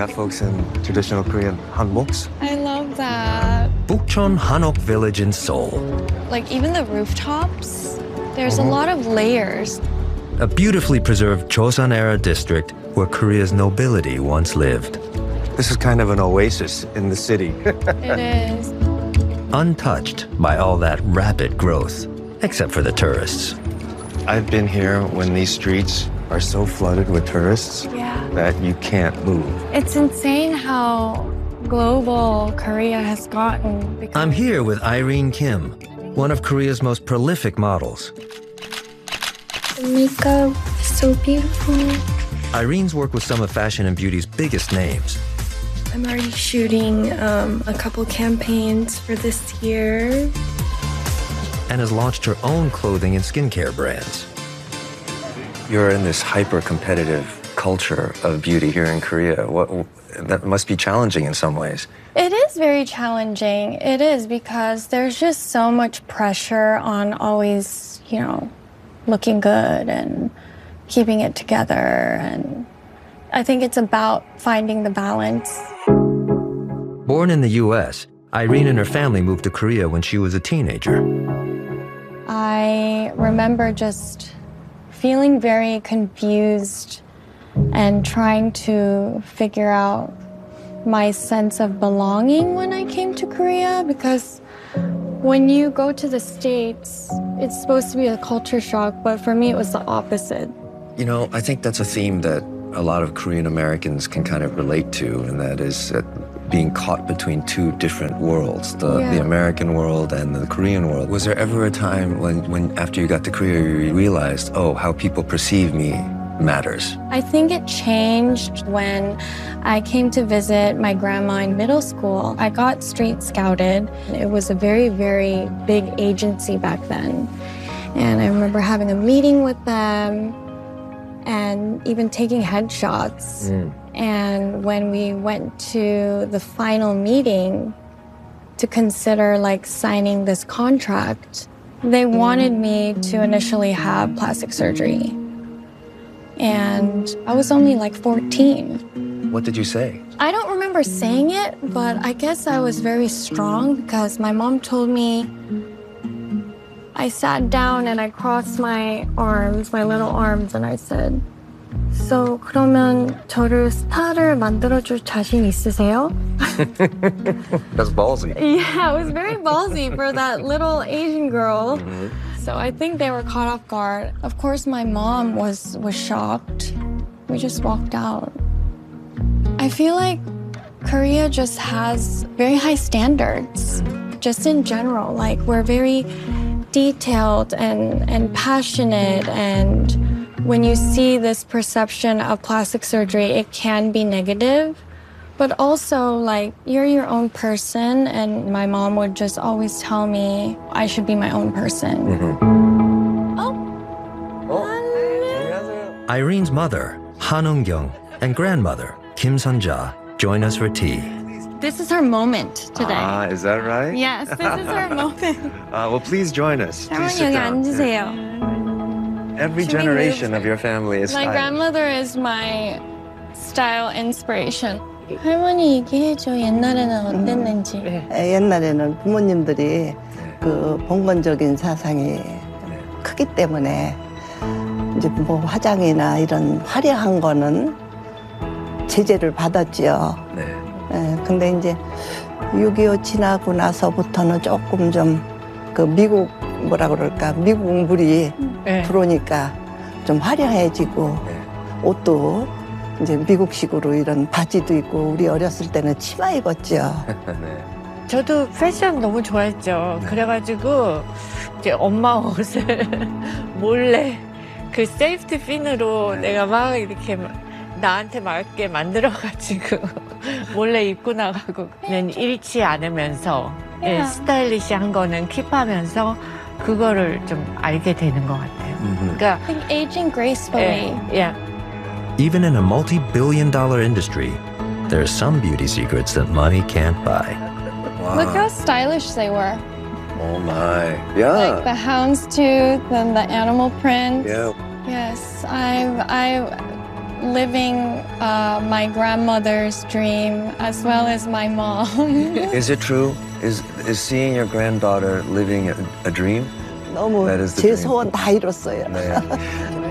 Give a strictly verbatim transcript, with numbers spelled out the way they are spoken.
got folks in traditional Korean hanboks. I love that. Bukchon Hanok Village in Seoul. Like even the rooftops, there's Mhm. a lot of layers. A beautifully preserved Joseon-era district where Korea's nobility once lived. This is kind of an oasis in the city. It is. Untouched by all that rapid growth, except for the tourists. I've been here when these streets are so flooded with tourists Yeah. that you can't move. It's insane how global Korea has gotten. because- I'm here with Irene Kim, one of Korea's most prolific models. The makeup is so beautiful. Irene's worked with some of fashion and beauty's biggest names. I'm already shooting um, a couple campaigns for this year. And has launched her own clothing and skincare brands. You're in this hyper-competitive culture of beauty here in Korea. What, that must be challenging in some ways. It is very challenging. It is because there's just so much pressure on always, you know, looking good and keeping it together. And I think it's about finding the balance. Born in the U S, Irene and her family moved to Korea when she was a teenager. I remember just feeling very confused and trying to figure out my sense of belonging when I came to Korea, because when you go to the States, it's supposed to be a culture shock, but for me it was the opposite. You know, I think that's a theme that a lot of Korean Americans can kind of relate to, and that is uh, being caught between two different worlds, the, Yeah. the American world and the Korean world. Was there ever a time when, when, after you got to Korea, you realized, oh, how people perceive me matters? I think it changed when I came to visit my grandma in middle school. I got street scouted. It was a very, very big agency back then. And I remember having a meeting with them and even taking headshots. Mm. And when we went to the final meeting to consider like signing this contract, they wanted me to initially have plastic surgery. And I was only like fourteen. What did you say? I don't remember saying it, but I guess I was very strong because my mom told me. I sat down and I crossed my arms, my little arms, and I said, So, 그러면 저를 스타를 만들어줄 자신 있으세요? That's ballsy. Yeah, it was very ballsy for that little Asian girl. Mm-hmm. So I think they were caught off guard. Of course, my mom was, was shocked. We just walked out. I feel like Korea just has very high standards, just in general. Like, we're very detailed and, and passionate, and when you see this perception of plastic surgery, it can be negative. But also, like, you're your own person, and my mom would just always tell me I should be my own person. Mm-hmm. Oh. Oh. Irene's mother, Han Eung-kyung, and grandmother, Kim Sun-ja, join us for tea. This is her moment today. Ah, is that right? Yes, this is her moment. Uh, well, please join us. Please 여러분, sit 여기 down. 앉으세요. Every Should we generation move? of your family is My stylish. grandmother is my style inspiration. 할머니 얘기해줘. 옛날에는 어땠는지. 에, 옛날에는 부모님들이 그 봉건적인 사상이 크기 때문에 이제 뭐 화장이나 이런 화려한 거는 제재를 받았지요. 네. 에, 근데 이제 육이오 지나고 나서부터는 조금 좀 그 미국 뭐라 그럴까 미국 물이 네. 들어오니까 좀 화려해지고 네. 옷도 이제 미국식으로 이런 바지도 입고 우리 어렸을 때는 치마 입었죠. 네. 저도 패션 너무 좋아했죠. 그래가지고 이제 엄마 옷을 몰래 그 세이프티 핀으로 내가 막 이렇게 나한테 맞게 만들어가지고 몰래 입고 나가고 그냥 잃지 않으면서 예, 스타일리시한 거는 킵하면서 그거를 좀 알게 되는 것 같아요. Mhm. 그러니까 Like aging gracefully. 예, 예. Even in a multi-billion dollar industry, there are some beauty secrets that money can't buy. Wow. Look how stylish they were. Oh my. Yeah. Like the houndstooth and the animal print. Yeah. Yes, I've I've living uh, my grandmother's dream as well as my mom. Is it true? Is is seeing your granddaughter living a, a dream? 너무 That is the 제 dream. 소원 다 이뤘어요. 네.